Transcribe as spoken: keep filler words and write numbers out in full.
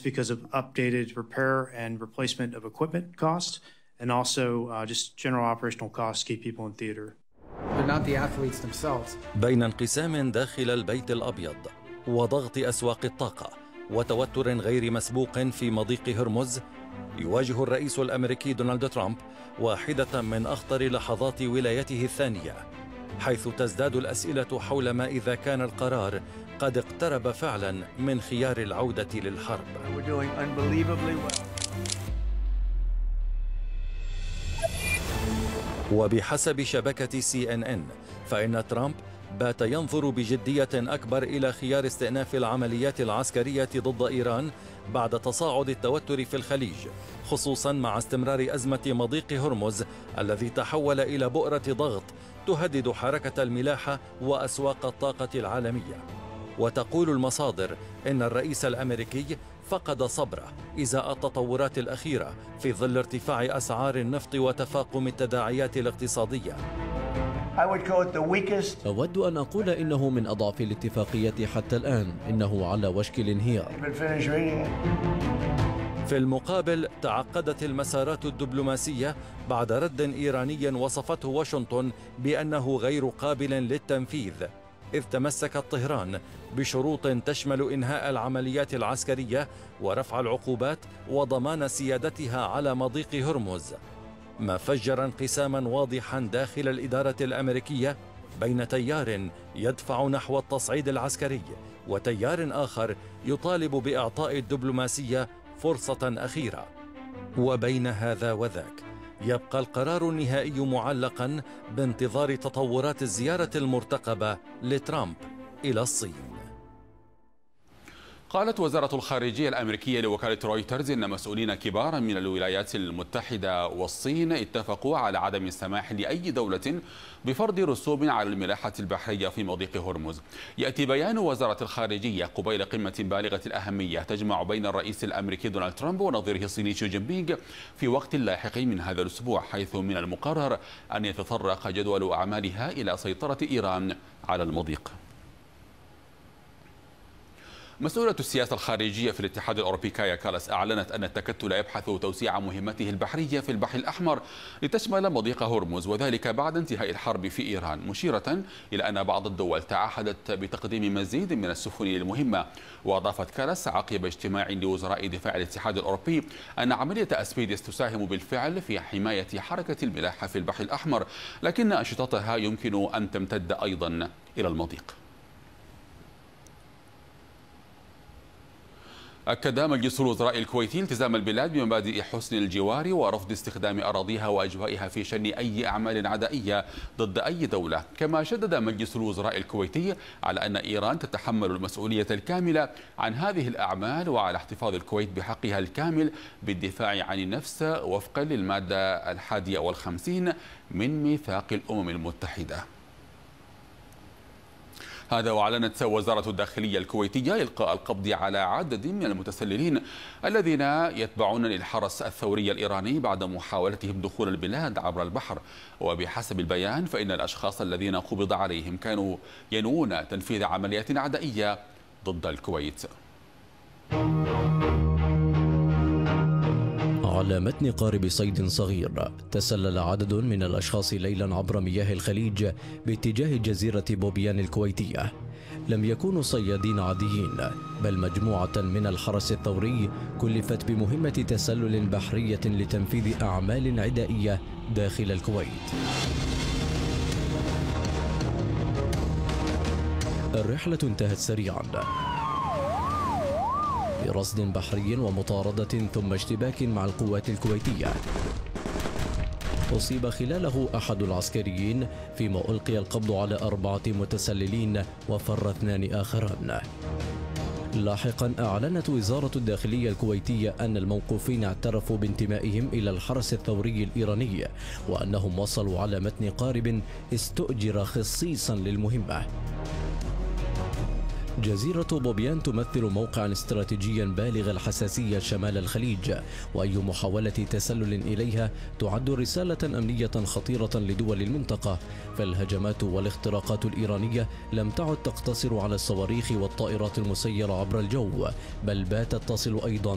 because of updated repair and replacement of equipment costs, and also uh, just general operational costs to keep people in theater. They're not the athletes themselves. بين انقسام داخل البيت الأبيض وضغط أسواق الطاقة وتوتر غير مسبوق في مضيق هرمز، يواجه الرئيس الأمريكي دونالد ترامب واحدة من أخطر لحظات ولايته الثانية، حيث تزداد الأسئلة حول ما إذا كان القرار قد اقترب فعلا من خيار العودة للحرب. وبحسب شبكة سي إن إن فإن ترامب بات ينظر بجدية أكبر إلى خيار استئناف العمليات العسكرية ضد إيران بعد تصاعد التوتر في الخليج، خصوصا مع استمرار أزمة مضيق هرمز الذي تحول إلى بؤرة ضغط تهدد حركة الملاحة وأسواق الطاقة العالمية. وتقول المصادر إن الرئيس الأمريكي فقد صبره إزاء التطورات الأخيرة في ظل ارتفاع أسعار النفط وتفاقم التداعيات الاقتصادية. أود أن أقول إنه من أضعف الاتفاقيات حتى الآن، إنه على وشك الانهيار. في المقابل تعقدت المسارات الدبلوماسية بعد رد إيراني وصفته واشنطن بأنه غير قابل للتنفيذ، إذ تمسكت طهران بشروط تشمل إنهاء العمليات العسكرية ورفع العقوبات وضمان سيادتها على مضيق هرمز، ما فجر انقساما واضحا داخل الإدارة الأمريكية بين تيار يدفع نحو التصعيد العسكري وتيار آخر يطالب بإعطاء الدبلوماسية فرصة أخيرة. وبين هذا وذاك يبقى القرار النهائي معلقا بانتظار تطورات الزيارة المرتقبة لترامب إلى الصين. قالت وزارة الخارجية الأمريكية لوكالة رويترز إن مسؤولين كبارا من الولايات المتحدة والصين اتفقوا على عدم السماح لأي دولة بفرض رسوم على الملاحة البحرية في مضيق هرمز. يأتي بيان وزارة الخارجية قبيل قمة بالغة الأهمية تجمع بين الرئيس الأمريكي دونالد ترامب ونظيره الصيني شي جين بينغ في وقت لاحق من هذا الأسبوع، حيث من المقرر أن يتطرق جدول أعمالها إلى سيطرة إيران على المضيق. مسؤولة السياسة الخارجية في الاتحاد الأوروبي كايا كالاس أعلنت أن التكتل يبحث توسيع مهمته البحرية في البحر الأحمر لتشمل مضيق هرمز، وذلك بعد انتهاء الحرب في إيران، مشيرة إلى أن بعض الدول تعهدت بتقديم مزيد من السفن المهمة. وأضافت كالاس عقب اجتماع لوزراء دفاع الاتحاد الأوروبي أن عملية أسبيديس تساهم بالفعل في حماية حركة الملاحة في البحر الأحمر، لكن أنشطتها يمكن أن تمتد أيضا إلى المضيق. أكد مجلس الوزراء الكويتي التزام البلاد بمبادئ حسن الجوار ورفض استخدام أراضيها وأجوائها في شن أي أعمال عدائية ضد أي دولة. كما شدد مجلس الوزراء الكويتي على أن إيران تتحمل المسؤولية الكاملة عن هذه الأعمال وعلى احتفاظ الكويت بحقها الكامل بالدفاع عن النفس وفقا للمادة الحادية والخمسين من ميثاق الأمم المتحدة. هذا وأعلنت وزارة الداخلية الكويتية إلقاء القبض على عدد من المتسللين الذين يتبعون للحرس الثوري الإيراني بعد محاولتهم دخول البلاد عبر البحر. وبحسب البيان فإن الأشخاص الذين قبض عليهم كانوا ينوون تنفيذ عمليات عدائية ضد الكويت. على متن قارب صيد صغير تسلل عدد من الأشخاص ليلا عبر مياه الخليج باتجاه جزيرة بوبيان الكويتية. لم يكونوا صيادين عاديين، بل مجموعة من الحرس الثوري كلفت بمهمة تسلل بحرية لتنفيذ أعمال عدائية داخل الكويت. الرحلة انتهت سريعا برصد بحري ومطاردة ثم اشتباك مع القوات الكويتية. أصيب خلاله أحد العسكريين، فيما ألقي القبض على أربعة متسللين وفر اثنان آخران. لاحقا أعلنت وزارة الداخلية الكويتية أن الموقوفين اعترفوا بانتمائهم إلى الحرس الثوري الإيراني، وأنهم وصلوا على متن قارب استؤجر خصيصا للمهمة. جزيرة بوبيان تمثل موقعا استراتيجيا بالغ الحساسية شمال الخليج، وأي محاولة تسلل إليها تعد رسالة أمنية خطيرة لدول المنطقة. فالهجمات والاختراقات الإيرانية لم تعد تقتصر على الصواريخ والطائرات المسيرة عبر الجو، بل باتت تصل أيضا